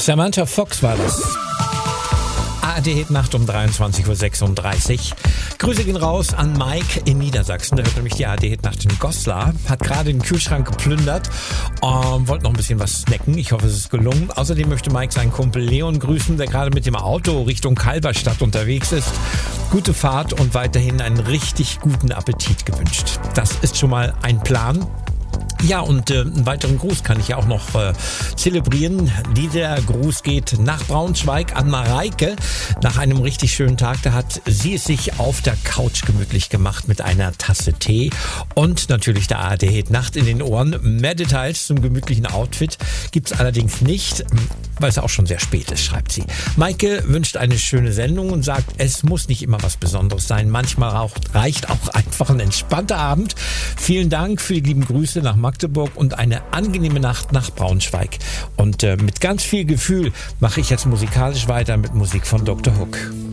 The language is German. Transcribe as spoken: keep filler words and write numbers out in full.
Samantha Fox war das. A R D Nacht um dreiundzwanzig Uhr sechsunddreißig. Grüße gehen raus an Mike in Niedersachsen. Der hört nämlich die A R D Nacht in Goslar. Hat gerade den Kühlschrank geplündert. Ähm, wollte noch ein bisschen was snacken. Ich hoffe, es ist gelungen. Außerdem möchte Mike seinen Kumpel Leon grüßen, der gerade mit dem Auto Richtung Kalberstadt unterwegs ist. Gute Fahrt und weiterhin einen richtig guten Appetit gewünscht. Das ist schon mal ein Plan. Ja, und äh, einen weiteren Gruß kann ich ja auch noch äh, zelebrieren. Dieser Gruß geht nach Braunschweig an Mareike. Nach einem richtig schönen Tag, da hat sie es sich auf der Couch gemütlich gemacht mit einer Tasse Tee und natürlich der A R D Nacht in den Ohren. Mehr Details zum gemütlichen Outfit gibt's allerdings nicht, weil es auch schon sehr spät ist, schreibt sie. Maike wünscht eine schöne Sendung und sagt, es muss nicht immer was Besonderes sein. Manchmal auch, reicht auch einfach ein entspannter Abend. Vielen Dank für die lieben Grüße nach Magdeburg und eine angenehme Nacht nach Braunschweig. Und äh, mit ganz viel Gefühl mache ich jetzt musikalisch weiter mit Musik von Doktor Hook.